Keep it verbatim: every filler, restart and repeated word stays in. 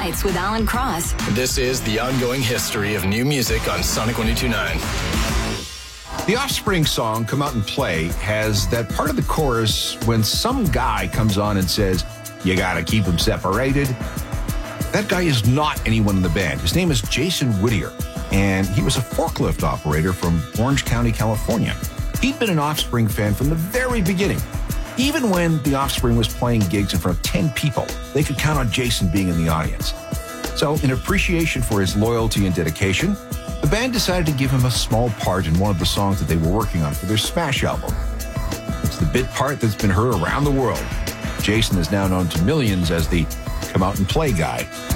Nights with Alan Cross. This is the ongoing history of new music on Sonic one oh two point nine. The Offspring song, Come Out and Play, has that part of the chorus when some guy comes on and says, you gotta keep them separated. That guy is not anyone in the band. His name is Jason Whittier, and he was a forklift operator from Orange County, California. He'd been an Offspring fan from the very beginning. Even when the Offspring was playing gigs in front of ten people, they could count on Jason being in the audience. So, in appreciation for his loyalty and dedication, the band decided to give him a small part in one of the songs that they were working on for their Smash album. It's the bit part that's been heard around the world. Jason is now known to millions as the Come Out and Play guy.